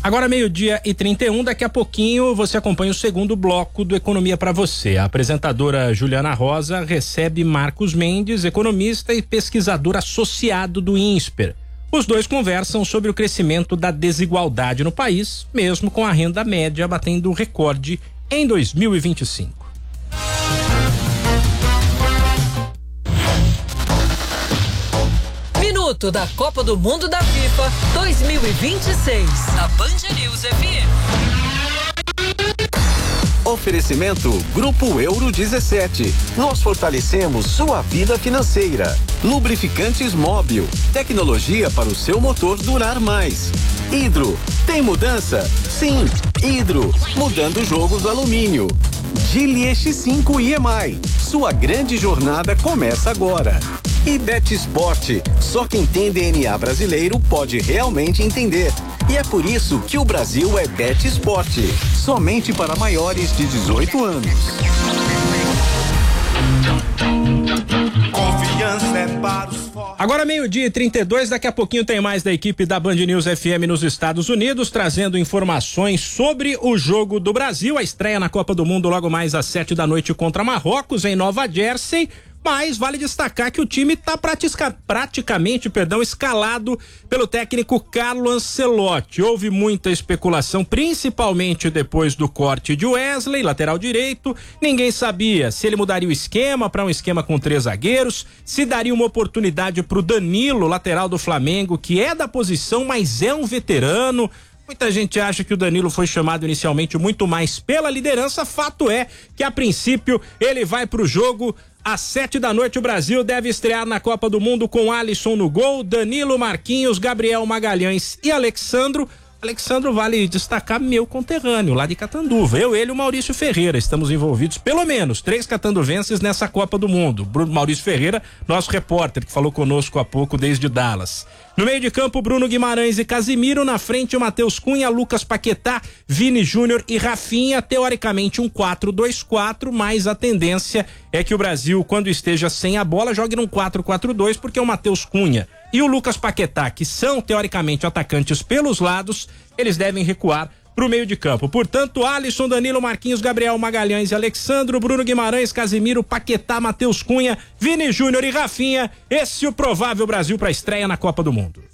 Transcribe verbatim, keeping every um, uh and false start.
Agora meio-dia e trinta e um, daqui a pouquinho você acompanha o segundo bloco do Economia para você. A apresentadora Juliana Rosa recebe Marcos Mendes, economista e pesquisador associado do INSPER. Os dois conversam sobre o crescimento da desigualdade no país, mesmo com a renda média batendo recorde em dois mil e vinte e cinco. Minuto da Copa do Mundo da FIFA dois mil e vinte e seis, da Band News F M. Oferecimento Grupo Euro dezessete. Nós fortalecemos sua vida financeira. Lubrificantes Móbil. Tecnologia para o seu motor durar mais. Hidro. Tem mudança? Sim. Hidro. Mudando o jogo do alumínio. Geely X cinco I M I. Sua grande jornada começa agora. E Bet Sport. Só quem tem D N A brasileiro pode realmente entender. E é por isso que o Brasil é Bet Sport. Somente para maiores de dezoito anos. Confiança é para os fortes. Agora meio-dia e trinta e dois, daqui a pouquinho tem mais da equipe da Band News F M nos Estados Unidos, trazendo informações sobre o jogo do Brasil, a estreia na Copa do Mundo logo mais às sete da noite contra Marrocos, em Nova Jersey. Mas vale destacar que o time está pratica, praticamente perdão, escalado pelo técnico Carlo Ancelotti. Houve muita especulação, principalmente depois do corte de Wesley, lateral direito. Ninguém sabia se ele mudaria o esquema para um esquema com três zagueiros, se daria uma oportunidade para o Danilo, lateral do Flamengo, que é da posição, mas é um veterano. Muita gente acha que o Danilo foi chamado inicialmente muito mais pela liderança. Fato é que, a princípio, ele vai para o jogo. Às sete da noite, o Brasil deve estrear na Copa do Mundo com Alisson no gol, Danilo, Marquinhos, Gabriel Magalhães e Alexandro. Alexandro, vale destacar, meu conterrâneo, lá de Catanduva. Eu, ele e o Maurício Ferreira estamos envolvidos, pelo menos, três catanduvenses nessa Copa do Mundo. Bruno Maurício Ferreira, nosso repórter, que falou conosco há pouco desde Dallas. No meio de campo, Bruno Guimarães e Casimiro. Na frente, o Matheus Cunha, Lucas Paquetá, Vini Júnior e Rafinha. Teoricamente, um quatro dois quatro, mas a tendência é que o Brasil, quando esteja sem a bola, jogue num quatro quatro dois, porque o Matheus Cunha e o Lucas Paquetá, que são teoricamente atacantes pelos lados, eles devem recuar pro meio de campo. Portanto, Alisson, Danilo, Marquinhos, Gabriel Magalhães e Alexandro, Bruno Guimarães, Casimiro, Paquetá, Matheus Cunha, Vini Júnior e Rafinha. Esse é o provável Brasil para a estreia na Copa do Mundo.